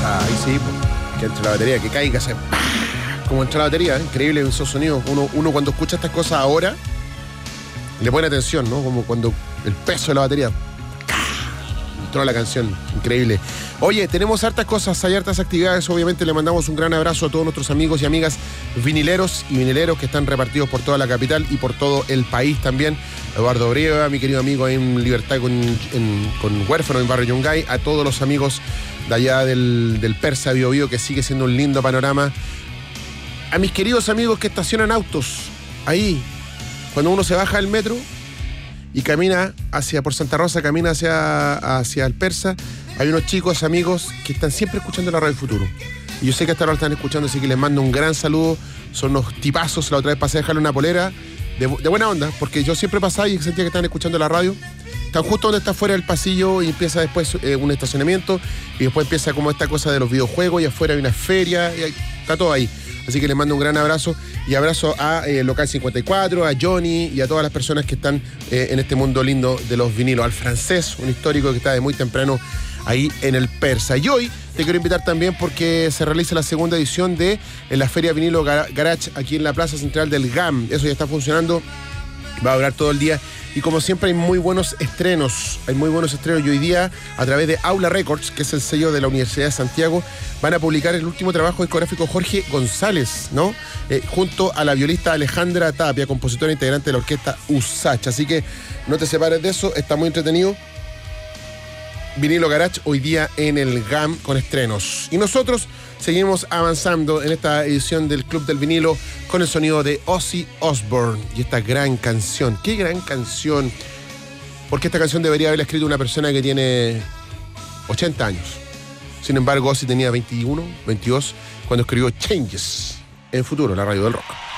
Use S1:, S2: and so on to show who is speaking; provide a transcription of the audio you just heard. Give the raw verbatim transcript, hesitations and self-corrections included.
S1: esa, ahí sí, pues, que entre la batería, que caiga, se, como entra la batería, ¿eh? Increíble esos sonidos. Uno, uno cuando escucha estas cosas ahora, le pone atención, ¿no? Como cuando el peso de la batería, entró la canción, increíble. Oye, tenemos hartas cosas, hay hartas actividades, obviamente le mandamos un gran abrazo a todos nuestros amigos y amigas vinileros y vinileros que están repartidos por toda la capital y por todo el país también. Eduardo Brieva, mi querido amigo en Libertad con, en, con Huérfano en Barrio Yungay, a todos los amigos de allá del, del Persa Bio Bio, que sigue siendo un lindo panorama. A mis queridos amigos que estacionan autos ahí, cuando uno se baja del metro y camina hacia, por Santa Rosa, camina hacia, hacia el Persa, hay unos chicos, amigos, que están siempre escuchando la Radio Futuro. Y yo sé que hasta ahora están escuchando, así que les mando un gran saludo. Son unos tipazos. La otra vez pasé a dejarle una polera de, de buena onda, porque yo siempre pasaba y sentía que estaban escuchando la radio. Están justo donde está fuera del pasillo y empieza después eh, un estacionamiento y después empieza como esta cosa de los videojuegos y afuera hay una feria y hay, está todo ahí. Así que les mando un gran abrazo y abrazo a eh, Local cincuenta y cuatro, a Johnny y a todas las personas que están eh, en este mundo lindo de los vinilos. Al Francés, un histórico que está de muy temprano ahí en el Persa. Y hoy te quiero invitar también porque se realiza la segunda edición de en la Feria Vinilo Garage aquí en la Plaza Central del G A M. Eso ya está funcionando, va a durar todo el día. Y como siempre hay muy buenos estrenos, hay muy buenos estrenos. Y hoy día, a través de Aula Records, que es el sello de la Universidad de Santiago, van a publicar el último trabajo discográfico Jorge González, ¿no? Eh, junto a la violista Alejandra Tapia, compositora e integrante de la orquesta Usach. Así que no te separes de eso, está muy entretenido. Vinilo Garage hoy día en el G A M con estrenos. Y nosotros seguimos avanzando en esta edición del Club del Vinilo con el sonido de Ozzy Osbourne y esta gran canción. ¡Qué gran canción! Porque esta canción debería haberla escrito una persona que tiene ochenta años. Sin embargo, Ozzy tenía veintiuno, veintidós cuando escribió Changes en Futuro, la radio del rock.